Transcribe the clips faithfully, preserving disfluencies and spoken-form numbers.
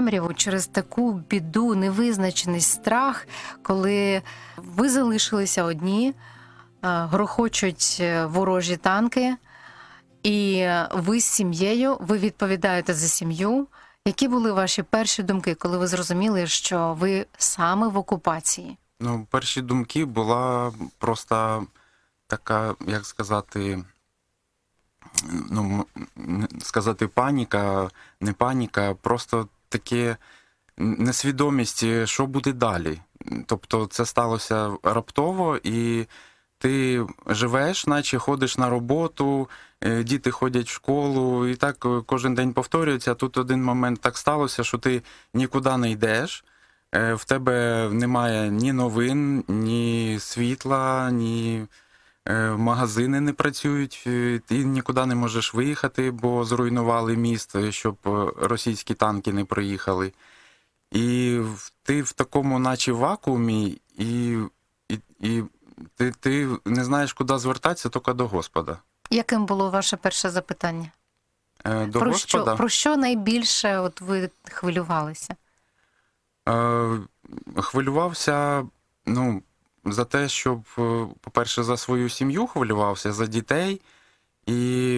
темряву, через таку біду, невизначеність, страх, коли ви залишилися одні, грохочуть ворожі танки, і ви з сім'єю, ви відповідаєте за сім'ю. Які були ваші перші думки, коли ви зрозуміли, що ви саме в окупації? Ну, перші думки була просто така, як сказати, ну, сказати паніка, не паніка, просто таке несвідомість, що буде далі. Тобто це сталося раптово, і ти живеш, наче ходиш на роботу, діти ходять в школу, і так кожен день повторюється. А тут один момент так сталося, що ти нікуди не йдеш, в тебе немає ні новин, ні світла, ні магазини не працюють, ти нікуди не можеш виїхати, бо зруйнували міст, щоб російські танки не проїхали. І ти в такому наче вакуумі, і, і, і ти, ти не знаєш, куди звертатися, тільки до Господа. Яким було ваше перше запитання? Е, до про, Господа? Що, про що найбільше от ви хвилювалися? Е, хвилювався, ну, за те, щоб, по-перше, за свою сім'ю хвилювався, за дітей. І,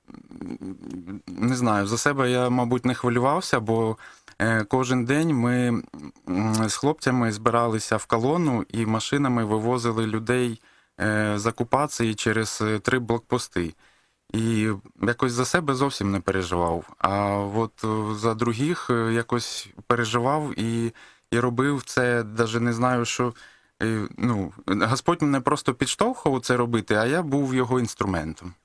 не знаю, за себе я, мабуть, не хвилювався, бо кожен день ми з хлопцями збиралися в колону і машинами вивозили людей з окупації через три блокпости. І якось за себе зовсім не переживав. А от за других якось переживав і, і робив це, навіть не знаю, що... Ну, Господь мене просто підштовхував це робити, а я був його інструментом.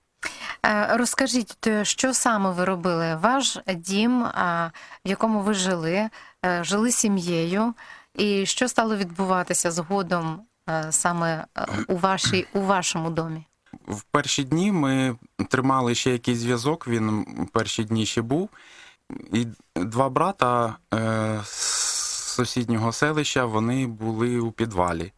Розкажіть, що саме ви робили? Ваш дім, в якому ви жили, жили сім'єю, і що стало відбуватися згодом саме у, вашій, у вашому домі? В перші дні ми тримали ще якийсь зв'язок, він в перші дні ще був. І два брата з сусіднього селища, вони були у підвалі.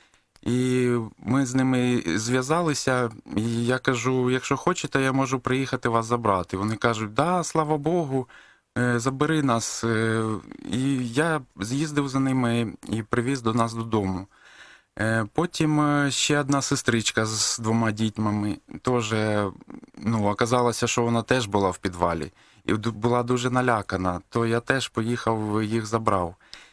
І ми з ними зв'язалися, і я кажу, якщо хочете, я можу приїхати вас забрати. Вони кажуть, да, слава Богу, забери нас. І я з'їздив за ними і привіз до нас додому. Потім ще одна сестричка з двома дітьми, теж, ну, оказалося, що вона теж була в підвалі. І була дуже налякана, то я теж поїхав, їх забрав.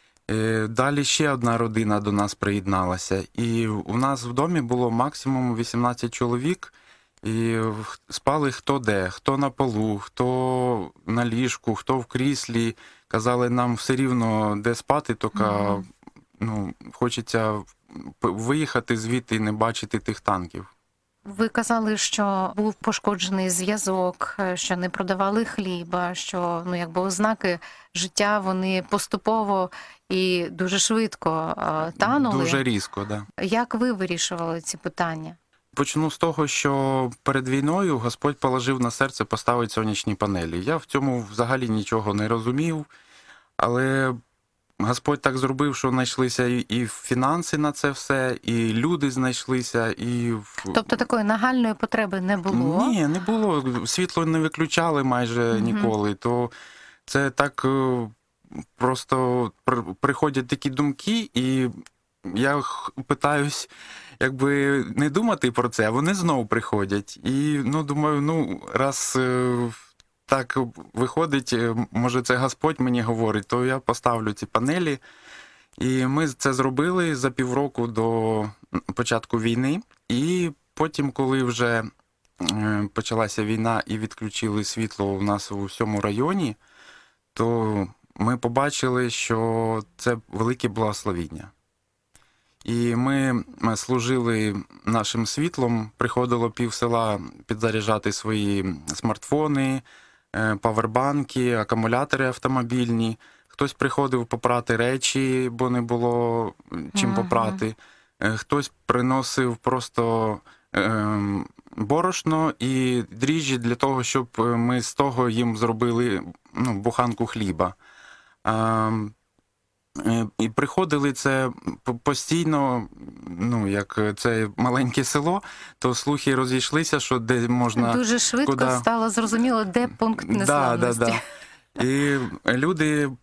Далі ще одна родина до нас приєдналася, і у нас в домі було максимум вісімнадцять чоловік, і спали хто де, хто на полу, хто на ліжку, хто в кріслі. Казали, нам все рівно де спати, тільки mm-hmm. ну, хочеться виїхати звідти і не бачити тих танків. Ви казали, що був пошкоджений зв'язок, що не продавали хліба, що, ну, якби ознаки життя, вони поступово і дуже швидко танули. Дуже різко, так. Да. Як ви вирішували ці питання? Почну з того, що перед війною Господь положив на серце поставити сонячні панелі. Я в цьому взагалі нічого не розумів, але Господь так зробив, що знайшлися і фінанси на це все, і люди знайшлися, і... Тобто такої нагальної потреби не було? Ні, не було. Світло не виключали майже угу. ніколи. То це так просто приходять такі думки, і я питаюсь, якби не думати про це, а вони знову приходять. І, ну, думаю, ну, раз... так виходить, може це Господь мені говорить, то я поставлю ці панелі. І ми це зробили за півроку до початку війни. І потім, коли вже почалася війна і відключили світло у нас у всьому районі, то ми побачили, що це велике благословіння. І ми служили нашим світлом, приходило пів села підзаряджати свої смартфони, павербанки, акумулятори автомобільні. Хтось приходив попрати речі, бо не було чим ага. попрати. Хтось приносив просто е, борошно і дріжджі для того, щоб ми з того їм зробили, ну, буханку хліба. Е, І приходили це постійно, ну, як це маленьке село, то слухи розійшлися, що де можна... Дуже швидко куди... стало зрозуміло, де пункт незламності. Да, да, да. І люди